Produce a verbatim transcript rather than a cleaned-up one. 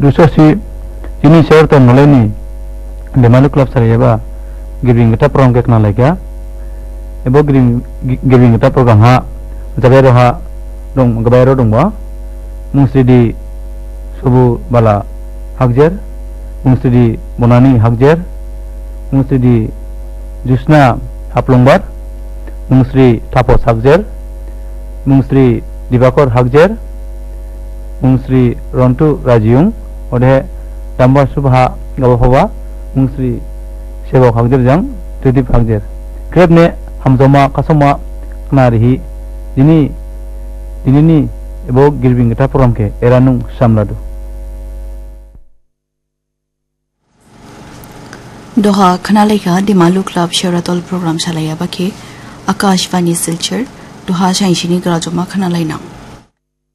Dusosi ini share ton noleni demalu club sarayaba giving kita program ke kenal lagi ya. Ebo giving giving kita program ha jabe ha dong gabayro dong ba mungsi di subu bala hakjer mungsi di bonani hakjer mungsi di jusna haplongbar mungsi tapos hakjer mungsi dibakor hakjer mungsi rontu rajiung ode damba subha gabawa mungsi sebok hakjer jang tridip hakjer krebne hamzoma kasoma kenarihi ini ini ni ebo girbing kita program ke eranung samladu doha khanaleka dimalu club sharatol program salaya bake akashvani silchar doha shainshini garajoma khanalaina